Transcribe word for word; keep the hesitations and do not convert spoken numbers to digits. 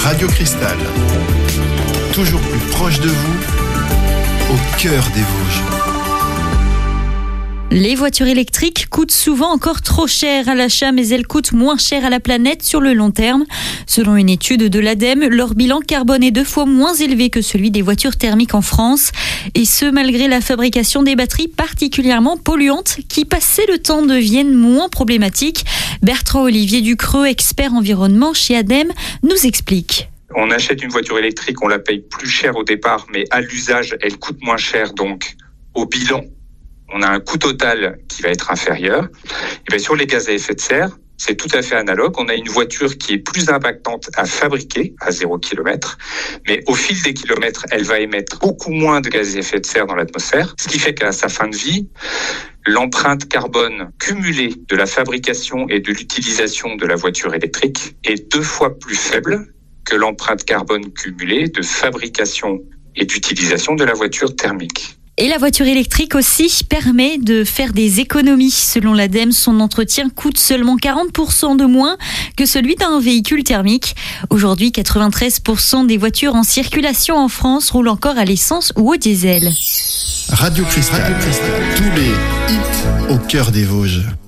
Radio Cristal, toujours plus proche de vous, au cœur des Vosges. Les voitures électriques coûtent souvent encore trop cher à l'achat, mais elles coûtent moins cher à la planète sur le long terme. Selon une étude de l'ADEME, leur bilan carbone est deux fois moins élevé que celui des voitures thermiques en France. Et ce, malgré la fabrication des batteries particulièrement polluantes qui, passé le temps, deviennent moins problématiques. Bertrand-Olivier Ducreux, expert environnement chez ADEME, nous explique. On achète une voiture électrique, on la paye plus cher au départ, mais à l'usage, elle coûte moins cher, donc au bilan, on a un coût total qui va être inférieur. Et bien sur les gaz à effet de serre, c'est tout à fait analogue. On a une voiture qui est plus impactante à fabriquer à zéro kilomètre, mais au fil des kilomètres, elle va émettre beaucoup moins de gaz à effet de serre dans l'atmosphère, ce qui fait qu'à sa fin de vie, l'empreinte carbone cumulée de la fabrication et de l'utilisation de la voiture électrique est deux fois plus faible que l'empreinte carbone cumulée de fabrication et d'utilisation de la voiture thermique. Et la voiture électrique aussi permet de faire des économies. Selon l'ADEME, son entretien coûte seulement quarante pour cent de moins que celui d'un véhicule thermique. Aujourd'hui, quatre-vingt-treize pour cent des voitures en circulation en France roulent encore à l'essence ou au diesel. Radio Cristal, tous les hits au cœur des Vosges.